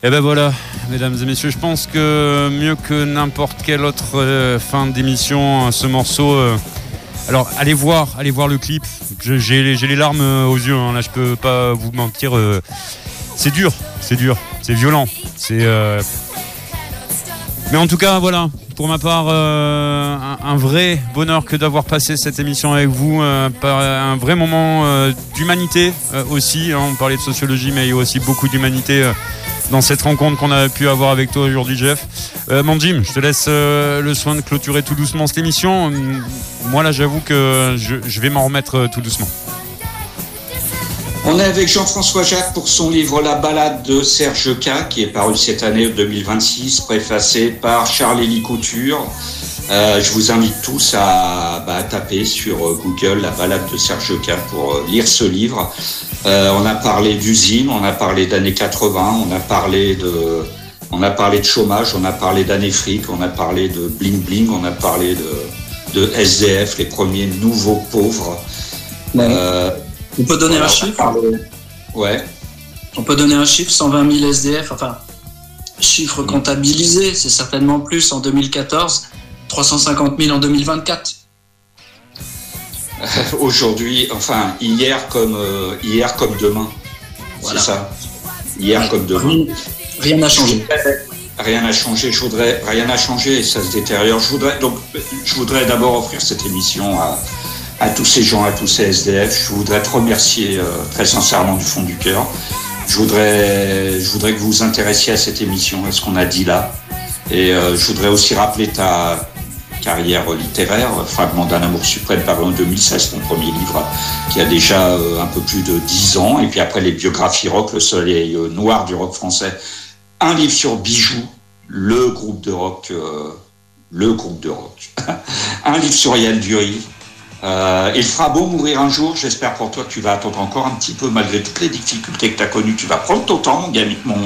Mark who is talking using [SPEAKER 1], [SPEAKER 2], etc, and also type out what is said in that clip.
[SPEAKER 1] Et ben voilà, mesdames et messieurs, je pense que mieux que n'importe quelle autre fin d'émission, ce morceau. Alors allez voir le clip. J'ai les larmes aux yeux. Là, je peux pas vous mentir. C'est dur, c'est violent. Mais en tout cas, voilà. Pour ma part, un vrai bonheur que d'avoir passé cette émission avec vous, un vrai moment d'humanité aussi. On parlait de sociologie, mais il y a aussi beaucoup d'humanité dans cette rencontre qu'on a pu avoir avec toi aujourd'hui, Jeff. Mon Jim, je te laisse le soin de clôturer tout doucement cette émission. Moi, là, j'avoue que je vais m'en remettre tout doucement.
[SPEAKER 2] On est avec Jean-François Jacques pour son livre La balade de Serge K, qui est paru cette année 2026, préfacé par Charles-Élie Couture. Je vous invite tous à taper sur Google La balade de Serge K pour lire ce livre. On a parlé d'usine, on a parlé d'années 80, on a parlé de chômage, on a parlé d'années fric, on a parlé de bling bling, on a parlé de SDF, les premiers nouveaux pauvres.
[SPEAKER 3] On peut donner un chiffre.
[SPEAKER 2] Ouais.
[SPEAKER 3] On peut donner un chiffre, 120 000 SDF, enfin, chiffre comptabilisé, c'est certainement plus en 2014, 350 000 en 2024.
[SPEAKER 2] Aujourd'hui, enfin, hier comme demain. Voilà. C'est ça. Hier comme demain.
[SPEAKER 3] Rien n'a changé.
[SPEAKER 2] Rien n'a changé. Rien n'a changé et ça se détériore. Je voudrais d'abord offrir cette émission à tous ces gens, à tous ces SDF. Je voudrais te remercier très sincèrement du fond du cœur. Je voudrais que vous vous intéressiez à cette émission, à ce qu'on a dit là. Et je voudrais aussi rappeler ta carrière littéraire, Fragment d'un amour suprême, paru en 2016, ton premier livre, qui a déjà un peu plus de 10 ans. Et puis après, les biographies rock, Le soleil noir du rock français. Un livre sur Bijoux, le groupe de rock. Un livre sur Yann Dury. Il fera beau mourir un jour. J'espère pour toi que tu vas attendre encore un petit peu malgré toutes les difficultés que tu as connues. Tu vas prendre ton temps, mon